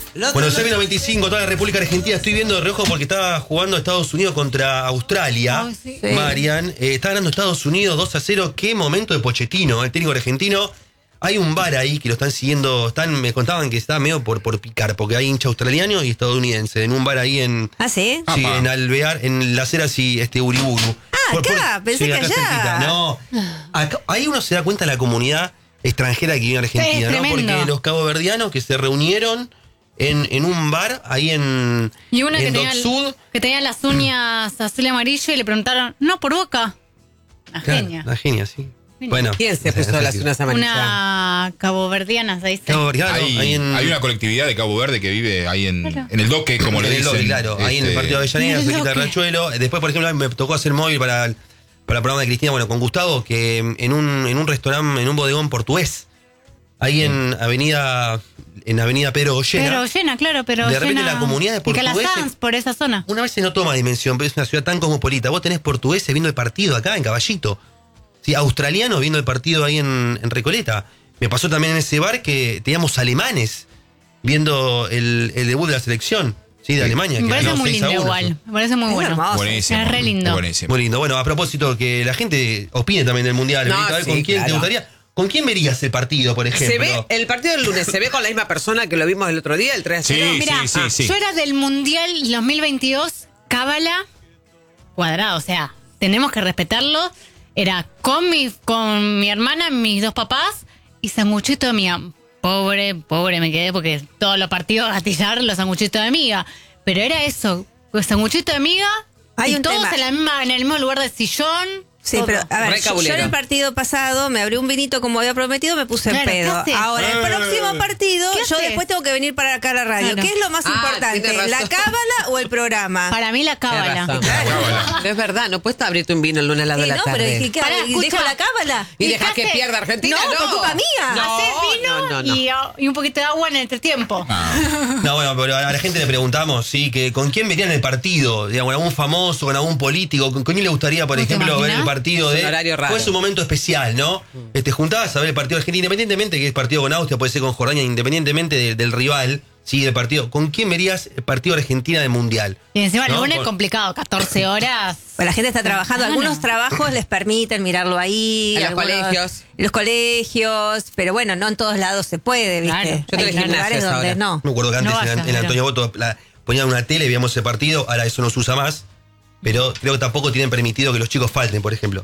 Bueno, 6:95, toda la República Argentina. Estoy viendo de reojo porque estaba jugando Estados Unidos contra Australia. Oh, sí. Marian, está ganando Estados Unidos 2-0. Qué momento de Pochettino, el técnico argentino. Hay un bar ahí que lo están siguiendo. Me contaban que está medio por picar, porque hay hincha australiano y estadounidense. En un bar ahí en. ¿Ah, sí? Sí, en Alvear, en las Heras y Uriburu. Acá, pensé que allá. Cerquita. No. Ahí uno se da cuenta de la comunidad extranjera que vive en Argentina, ¿no? Porque los caboverdianos que se reunieron en un bar ahí en. Y una en que tenía las uñas azul y amarillo y le preguntaron, no, por Boca. Una genia. Una genia, sí. Bueno, ¿Quién se puso las uñas amarillas? Una caboverdiana, se dice. Caboverdiano, Hay una colectividad de Cabo Verde que vive ahí en el Doque, como le dicen. Claro, ahí en el partido de Avellaneda, cerquita de Rachuelo. Después, por ejemplo, me tocó hacer móvil para el programa de Cristina, bueno, con Gustavo, que en un restaurante, en un bodegón portugués, ahí en Avenida Pedro Goyena. Pedro Goyena, claro, pero de repente la comunidad de portugueses. Y Calasanz, por esa zona. Una vez se no toma dimensión, pero es una ciudad tan cosmopolita. Vos tenés portugueses viendo el partido acá en Caballito. Sí, australianos viendo el partido ahí en Recoleta. Me pasó también en ese bar que teníamos alemanes viendo el debut de la selección, sí, de Alemania. Me parece muy lindo igual. Me parece muy bueno. Buenísimo. Es re lindo. Buenísimo. Muy lindo. Bueno, a propósito, que la gente opine también del Mundial. A ver, ¿con quién te gustaría? ¿Con quién verías el partido, por ejemplo? Se ve, el partido del lunes, ¿se ve con la misma persona que lo vimos el otro día, el 3-0? Sí, Mirá, sí. yo era del Mundial 2022, cábala cuadrado, o sea, tenemos que respetarlo. Era con mi hermana, mis dos papás y sanguchito de miga. Pobre me quedé porque todos los partidos gatillar los sanguchitos de miga. Pero era eso, sanguchito de miga Hay y un todos tema. en el mismo lugar de sillón. Sí, todo. pero a ver, Re yo cabulero. en el partido pasado me abrí un vinito como había prometido, me puse Claro, en pedo. ¿qué haces? Ahora, el próximo partido, ¿Qué yo haces? después tengo que venir para acá a la radio. Claro. ¿Qué es lo más importante? tiene razón. ¿La cábala o el programa? Para mí la cábala. Pero es verdad, no puedes abrirte un vino el lunes a las 2 de la no, tarde. pero ¿qué, Pará, ¿dejo escucha. la cábala? Y dejas ¿qué que haces? pierda Argentina, No, por culpa mía. No, Haces vino no. y un poquito de agua en el entretiempo. No, bueno, pero a la gente le preguntamos, sí, que con quién verían el partido, digamos, con algún famoso, con algún político, con quién le gustaría, por ¿No te ejemplo, ver imaginas? el partido Es un horario raro. Fue su momento especial, ¿no? Te juntabas a ver el partido de Argentina, independientemente que es partido con Austria, puede ser con Jordania, independientemente del rival, sí, del partido. ¿Con quién verías el partido de Argentina del Mundial? Y encima el ¿No? lunes complicado, 14 horas. Pues la gente está trabajando. Algunos trabajos les permiten mirarlo ahí. En los colegios. En los colegios. Pero bueno, no en todos lados se puede, ¿viste? Claro. Yo tengo Hay gimnasios lugares donde ahora. no. Me acuerdo que antes No vayas, en pero- Antonio Boto ponían una tele, veíamos ese partido, ahora eso no se usa más, pero creo que tampoco tienen permitido que los chicos falten, por ejemplo.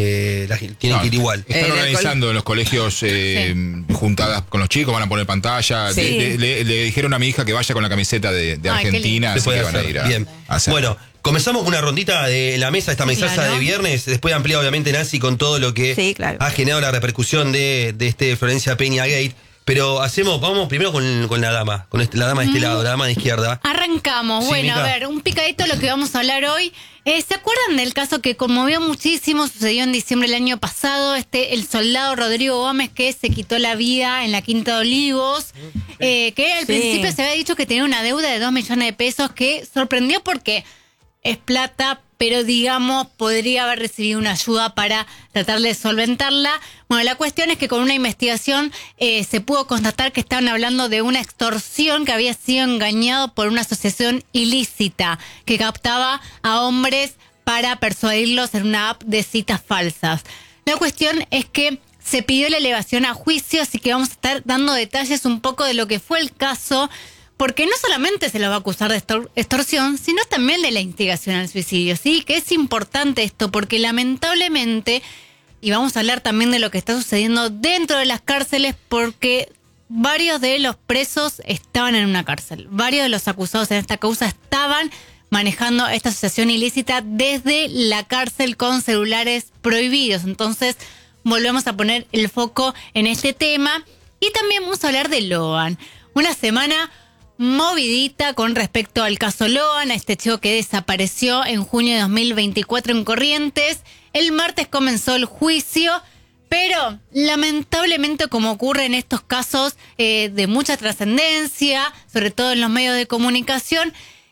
Tienen que ir igual. Están En el organizando en los colegios juntadas con los chicos, van a poner pantalla. Sí. Le dijeron a mi hija que vaya con la camiseta de qué Argentina, Se así puede que van a hacer. ir a Bien. hacer. Bueno, comenzamos con una rondita de la mesa, esta mesaza claro. de viernes. Después amplía, obviamente, Nancy con todo lo que Sí, claro. ha generado la repercusión de este Florencia Peña Gate. Pero vamos primero con la dama, la dama de este lado, la dama de izquierda. Arrancamos. Sí, Bueno, Mica. a ver, un picadito de lo que vamos a hablar hoy. ¿Se acuerdan del caso que conmovió muchísimo? Sucedió en diciembre del año pasado. El soldado Rodrigo Gómez que se quitó la vida en la Quinta de Olivos. Que al principio se había dicho que tenía una deuda de 2 millones de pesos que sorprendió porque es plata, pero digamos podría haber recibido una ayuda para tratar de solventarla. Bueno, la cuestión es que con una investigación se pudo constatar que estaban hablando de una extorsión, que había sido engañado por una asociación ilícita que captaba a hombres para persuadirlos en una app de citas falsas. La cuestión es que se pidió la elevación a juicio, así que vamos a estar dando detalles un poco de lo que fue el caso, porque no solamente se lo va a acusar de extorsión, sino también de la instigación al suicidio, ¿sí? Que es importante esto, porque lamentablemente, y vamos a hablar también de lo que está sucediendo dentro de las cárceles, porque varios de los presos estaban en una cárcel. Varios de los acusados en esta causa estaban manejando esta asociación ilícita desde la cárcel con celulares prohibidos. Entonces, volvemos a poner el foco en este tema. Y también vamos a hablar de Logan. Una semana movidita con respecto al caso Logan, a este chico que desapareció en junio de 2024 en Corrientes. El martes comenzó el juicio, pero lamentablemente, como ocurre en estos casos de mucha trascendencia, sobre todo en los medios de comunicación,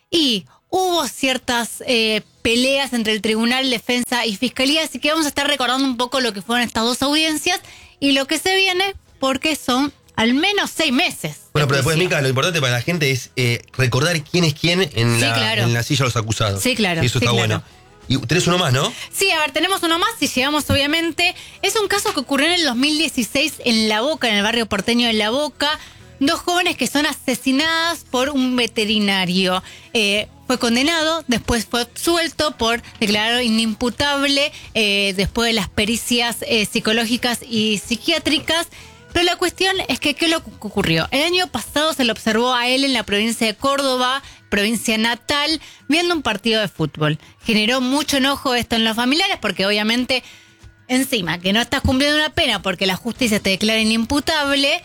y hubo ciertas peleas entre el Tribunal, Defensa y Fiscalía, así que vamos a estar recordando un poco lo que fueron estas dos audiencias y lo que se viene, porque son al menos 6 meses. Bueno, pero después, Mica, lo importante para la gente es recordar quién es quién en la silla de los acusados. Sí, claro. Y eso está bueno. Y tenés uno más, ¿no? Sí, a ver, tenemos uno más y llegamos, obviamente. Es un caso que ocurrió en el 2016 en La Boca, en el barrio porteño de La Boca. 2 jóvenes que son asesinadas por un veterinario. Fue condenado, después fue absuelto por declarado inimputable después de las pericias psicológicas y psiquiátricas. Pero la cuestión es que, ¿qué es lo que ocurrió? El año pasado se lo observó a él en la provincia de Córdoba, provincia natal, viendo un partido de fútbol. Generó mucho enojo esto en los familiares porque obviamente, encima, que no estás cumpliendo una pena porque la justicia te declara inimputable,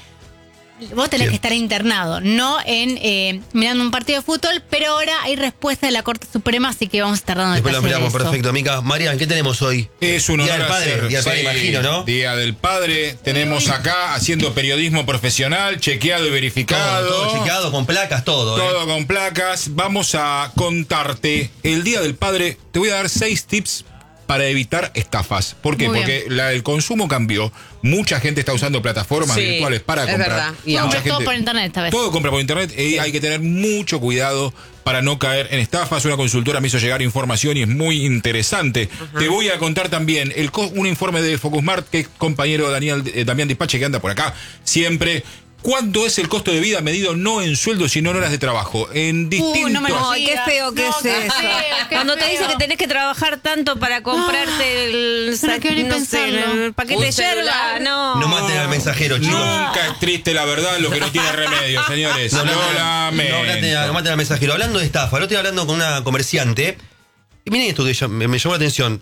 vos tenés que estar internado, no en mirando un partido de fútbol, pero ahora hay respuesta de la Corte Suprema, así que vamos a estar dando después detalles lo miramos, de eso. perfecto. Mica, Marian, ¿qué tenemos hoy? Es un honor Día del Padre, hacer, Día del Padre, imagino, ¿no? Día del Padre. Tenemos acá haciendo periodismo profesional, chequeado y verificado. Todo chequeado, con placas, todo. Todo con placas. Vamos a contarte el Día del Padre. Te voy a dar 6 tips para evitar estafas. ¿Por qué? Muy Porque el consumo cambió. Mucha gente está usando plataformas virtuales para comprar. Verdad. Y Compra Mucha todo gente- por internet esta vez. Todo compra por internet y hay que tener mucho cuidado para no caer en estafas. Una consultora me hizo llegar información y es muy interesante. Te voy a contar también un informe de Focusmart, que es compañero Damián Dispache, que anda por acá siempre. ¿Cuánto es el costo de vida medido no en sueldo, sino en horas de trabajo? En distintos... no me lo Ay, qué feo que No, es qué eso. feo, qué Cuando te feo. dice que tenés que trabajar tanto para comprarte el, no quiero ni no sé, pensarlo. el paquete Un de yerba, celular. no. No maten al mensajero, chicos. Nunca es triste la verdad, lo que no tiene remedio, señores. No, lamento. No maten al mensajero. Hablando de estafa, lo estoy hablando con una comerciante. Y miren esto que me llamó la atención.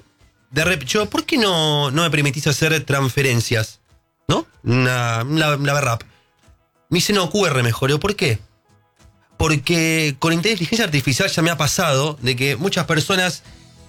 ¿Por qué no me permitís hacer transferencias? ¿No? La Berrap. Me dice, no, QR mejor. Digo, ¿por qué? Porque con inteligencia artificial ya me ha pasado de que muchas personas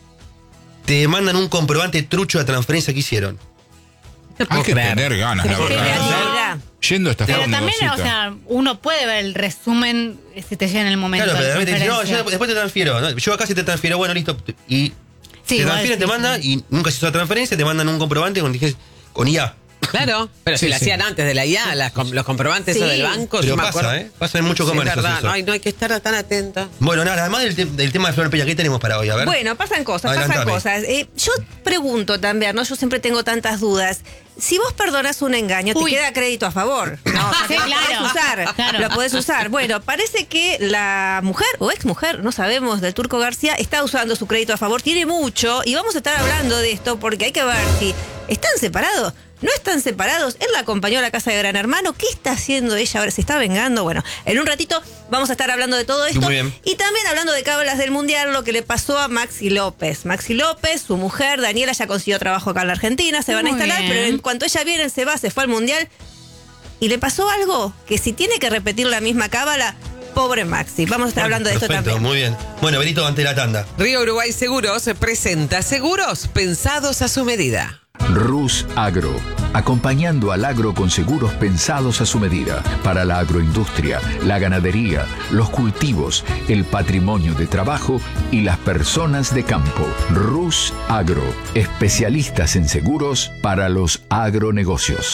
te mandan un comprobante trucho de transferencia que hicieron. Hay que tener ganas, la Qué verdad. creatividad. Yendo a estafar Pero un también, negocito. o sea, uno puede ver el resumen si te llega en el momento. Claro, pero de de repente dice, no, transferencia. yo después te transfiero. ¿No? Yo acá sí te transfiero, bueno, listo. Y Sí, te igual, transfieren, sí, te manda y nunca se hizo la transferencia, te mandan un comprobante con IA. Claro, pero Sí, si lo sí. hacían antes de la IA, los comprobantes Sí. esos del banco, Pero yo me pasa, acuerdo. pasa en mucho Sí, es comercio verdad, eso. no hay que estar tan atenta. Bueno, nada, además del tema de Flor Peña, ¿qué tenemos para hoy? A ver. Bueno, pasan cosas, Adelantame. pasan cosas. Yo pregunto también, ¿no? Yo siempre tengo tantas dudas. Si vos perdonás un engaño, te Uy. queda crédito a favor. No, Sí, lo claro. podés usar. Claro. Lo podés usar. Bueno, parece que la mujer o exmujer, no sabemos, del Turco García, está usando su crédito a favor. Tiene mucho y vamos a estar hablando de esto porque hay que ver si están separados. ¿No están separados? Él la acompañó a la casa de Gran Hermano. ¿Qué está haciendo ella ahora? ¿Se está vengando? Bueno, en un ratito vamos a estar hablando de todo esto. Muy bien. Y también hablando de cábalas del Mundial, lo que le pasó a Maxi López. Maxi López, su mujer, Daniela, ya consiguió trabajo acá en la Argentina, se van a Muy instalar, bien. pero en cuanto ella viene, se fue al Mundial. Y le pasó algo que si tiene que repetir la misma cábala, pobre Maxi. Vamos a estar hablando de esto Perfecto, también. muy bien. Bueno, Benito, ante la tanda. Río Uruguay Seguros presenta seguros pensados a su medida. Rus Agro, acompañando al agro con seguros pensados a su medida para la agroindustria, la ganadería, los cultivos, el patrimonio de trabajo y las personas de campo. Rus Agro, especialistas en seguros para los agronegocios.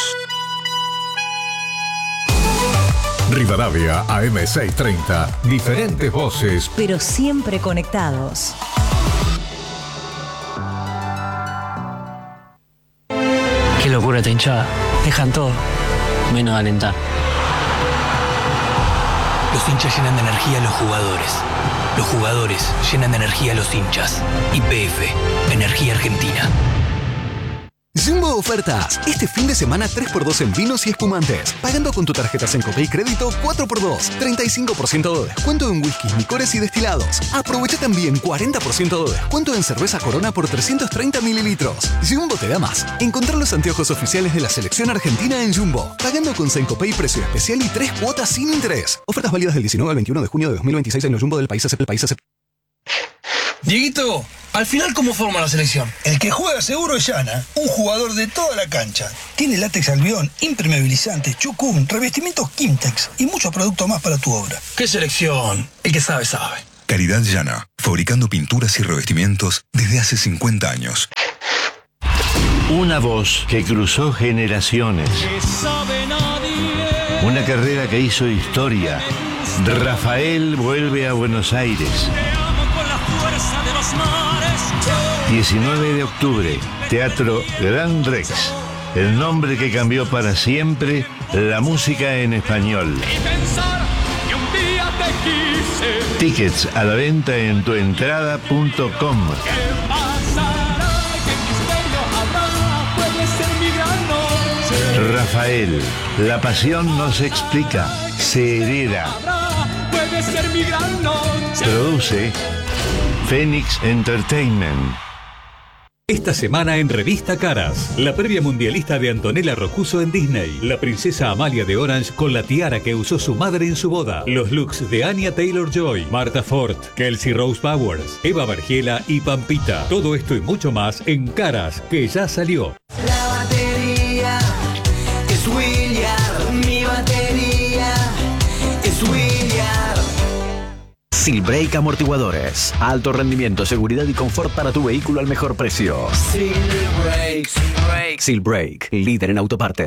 Rivadavia AM630. Diferentes voces. pero siempre conectados. Qué locura esta hinchada. Dejan todo, menos alentar. Los hinchas llenan de energía a los jugadores. Los jugadores llenan de energía a los hinchas. YPF, Energía Argentina. Jumbo Ofertas. Este fin de semana 3x2 en vinos y espumantes. Pagando con tu tarjeta Sencopay Crédito 4x2. 35% de descuento en whiskies, licores y destilados. Aprovecha también 40% de descuento en cerveza Corona por 330 mililitros. Jumbo te da más. Encontrar los anteojos oficiales de la selección argentina en Jumbo. Pagando con Sencopay precio especial y 3 cuotas sin interés. Ofertas válidas del 19 al 21 de junio de 2026 en los Jumbo del país. Dieguito, al final, ¿cómo forma la selección? El que juega seguro es Yana, un jugador de toda la cancha. Tiene látex albión, impermeabilizante, chucún, revestimientos Kimtex y muchos productos más para tu obra. ¿Qué selección? El que sabe, sabe. Calidad Llana, fabricando pinturas y revestimientos desde hace 50 años. Una voz que cruzó generaciones. Que sabe nadie. Una carrera que hizo historia. Rafael vuelve a Buenos Aires. 19 de octubre, Teatro Gran Rex. El nombre que cambió para siempre la música en español. Tickets a la venta en tuentrada.com. Rafael, la pasión no se explica, se hereda. Produce Phoenix Entertainment. Esta semana en Revista Caras, la previa mundialista de Antonella Rocuso en Disney, la princesa Amalia de Orange con la tiara que usó su madre en su boda, los looks de Anya Taylor-Joy, Martha Ford, Kelsey Rose Powers, Eva Bergiela y Pampita. Todo esto y mucho más en Caras, que ya salió. La batería es William, mi batería es William. Silbrake Amortiguadores. Alto rendimiento, seguridad y confort para tu vehículo al mejor precio. Silbrake. Silbrake, líder en autopartes.